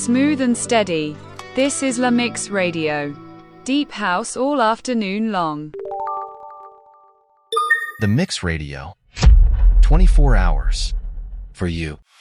Smooth and steady. This is La Mix Radio. Deep house all afternoon long. The Mix Radio. 24 hours. For you.